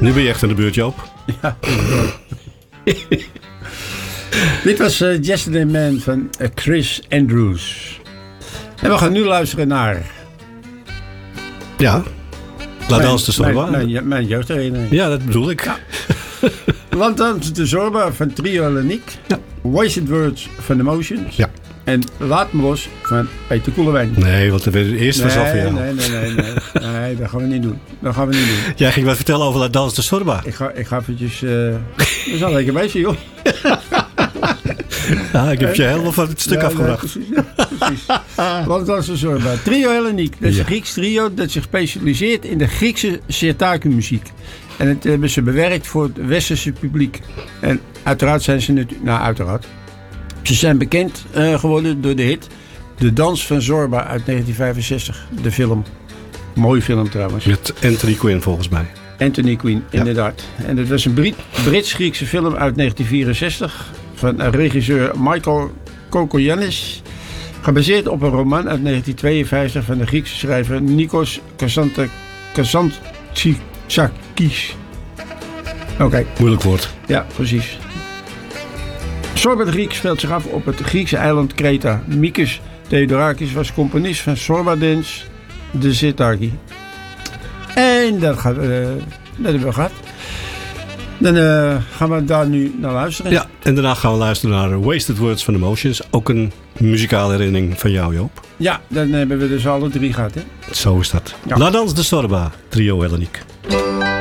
Nu ben je echt aan de beurt, Joop. Ja. Dit was Yesterday Man van Chris Andrews. En we gaan nu luisteren naar... Ja. La Danse de Zorba. Mijn jeugdherinnering. Ja, dat bedoel ik. Ja. La Danse de Zorba van Trio Helleniek. Ja. Wasted Words van Emotions. Ja. En Laat me los van Peter Koelewijn. Nee, want de eerste was al van jou. Nee. Nee, dat gaan we niet doen. Jij ging wat vertellen over La Danse de Zorba. Ik ga eventjes... we zijn lekker bezig, joh. Ja, ik heb je helemaal van het stuk afgebracht. Nee, precies. Wat was de Zorba? Trio Helleniek. Dat is een Grieks trio dat zich specialiseert in de Griekse sirtaki-muziek. En het hebben ze bewerkt voor het westerse publiek. En uiteraard zijn ze natuurlijk... Nou, uiteraard. Ze zijn bekend geworden door de hit De Dans van Zorba uit 1965. De film. Mooie film trouwens. Met Anthony Quinn volgens mij. Anthony Quinn, inderdaad. En het was een Brits-Griekse film uit 1964 van regisseur Michael Kokoyannis. Gebaseerd op een roman uit 1952 van de Griekse schrijver Nikos Kazantzakis. Oké. Moeilijk woord. Ja, precies. Zorba de Griek speelt zich af op het Griekse eiland Kreta. Mikis Theodorakis was componist van Zorba Dance, de Sirtaki. En dat hebben we gehad. Dan gaan we daar nu naar luisteren. Ja, en daarna gaan we luisteren naar Wasted Words van Emotions. Ook een muzikale herinnering van jou, Joop. Ja, dan hebben we dus alle drie gehad, hè? Zo is dat. Ja. La Danse de Zorba, Trio Helleniek.